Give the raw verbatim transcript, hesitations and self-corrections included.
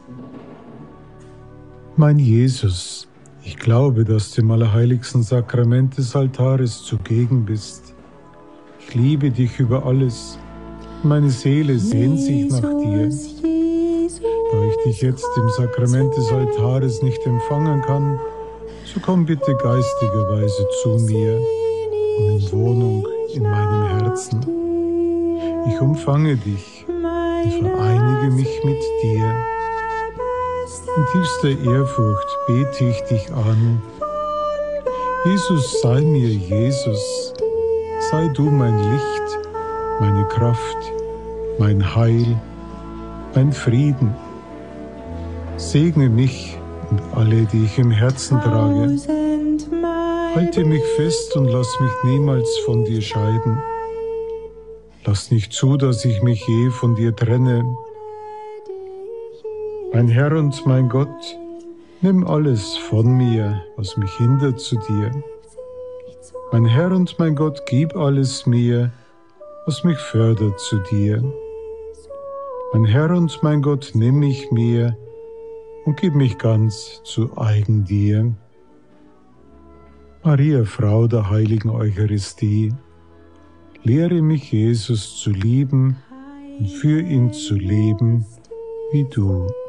Mein Jesus, ich glaube, dass du im allerheiligsten Sakrament des Altares zugegen bist. Ich liebe dich über alles. Meine Seele sehnt sich nach dir. Da ich dich jetzt im Sakrament des Altares nicht empfangen kann, so komm bitte geistigerweise zu mir und in Wohnung in meinem Herzen. Ich umfange dich und vereinige mich mit dir. In tiefster Ehrfurcht bete ich dich an. Jesus, sei mir Jesus, sei du mein Licht, meine Kraft, mein Heil, mein Frieden. Segne mich und alle, die ich im Herzen trage. Halte mich fest und lass mich niemals von dir scheiden. Lass nicht zu, dass ich mich je von dir trenne. Mein Herr und mein Gott, nimm alles von mir, was mich hindert zu dir. Mein Herr und mein Gott, gib alles mir, was mich fördert zu dir. Mein Herr und mein Gott, nimm mich mir und gib mich ganz zu eigen dir. Maria, Frau der heiligen Eucharistie, lehre mich, Jesus zu lieben und für ihn zu leben, wie du.